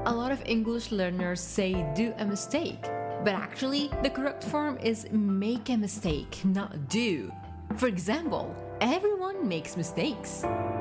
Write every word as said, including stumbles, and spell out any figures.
A lot of English learners say do a mistake, but actually the correct form is make a mistake, not do. For example, everyone makes mistakes.